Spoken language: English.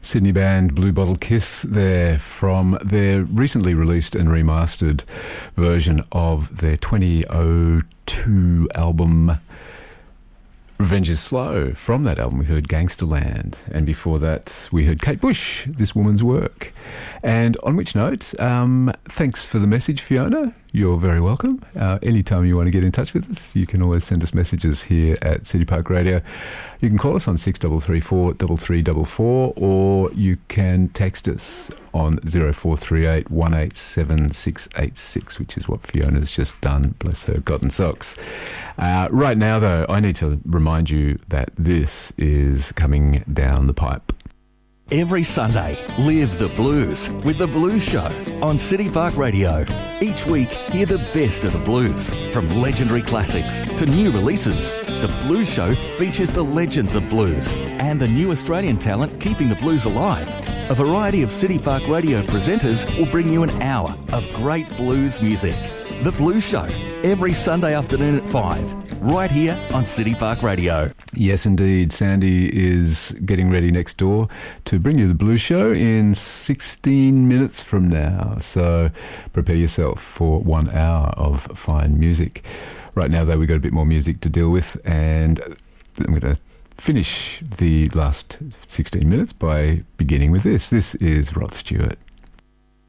Sydney band Blue Bottle Kiss there from their recently released and remastered version of their 2002 album Revenge is Slow. From that album we heard Gangsterland, and before that we heard Kate Bush, This Woman's Work. And on which note, thanks for the message, Fiona. You're very welcome. Anytime you want to get in touch with us, you can always send us messages here at City Park Radio. You can call us on 6334 3344, or you can text us on 0438 187 686, which is what Fiona's just done. Bless her cotton socks. Right now, though, I need to remind you that this is coming down the pipe. Every Sunday, live the blues with The Blues Show on City Park Radio. Each week, hear the best of the blues, from legendary classics to new releases. The Blues Show features the legends of blues and the new Australian talent keeping the blues alive. A variety of City Park Radio presenters will bring you an hour of great blues music. The Blues Show, every Sunday afternoon at 5, right here on City Park Radio. Yes, indeed. Sandy is getting ready next door to bring you the Blues Show in 16 minutes from now. So prepare yourself for 1 hour of fine music. Right now, though, we've got a bit more music to deal with, and I'm going to finish the last 16 minutes by beginning with this. This is Rod Stewart.